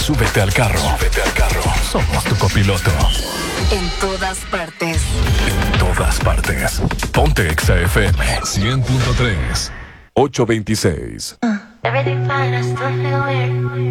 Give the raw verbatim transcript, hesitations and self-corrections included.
súbete al carro. Súbete al carro. Somos tu copiloto. En todas partes. En todas partes. Ponte Exa F M cien punto tres. ocho veintiséis. Everything fine, I still feel weird.